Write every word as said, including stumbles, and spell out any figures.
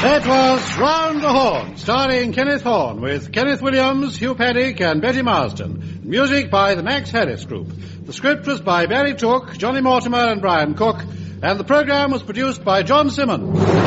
That was Round the Horn, starring Kenneth Horne, with Kenneth Williams, Hugh Paddick, and Betty Marsden. Music by the Max Harris Group. The script was by Barry Took, Johnny Mortimer, and Brian Cook, and the program was produced by John Simmons.